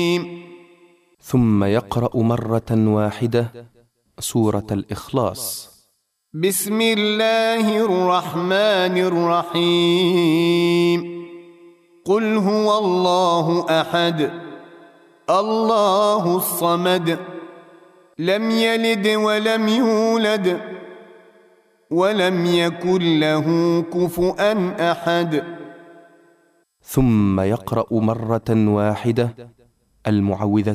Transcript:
ثم يقرأ مرة واحدة سورة الإخلاص. بسم الله الرحمن الرحيم. قل هو الله أحد الله الصمد لم يلد ولم يولد ولم يكن له كفؤا أحد. ثم يقرأ مرة واحدة المعوذتين.